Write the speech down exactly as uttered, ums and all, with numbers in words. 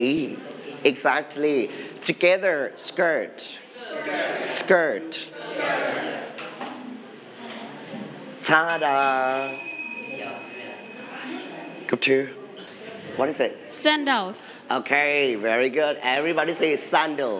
Exactly. Together, skirt. Skirt. Ta-da. Group two. What is it? Sandals. Okay, very good. Everybody say sandal.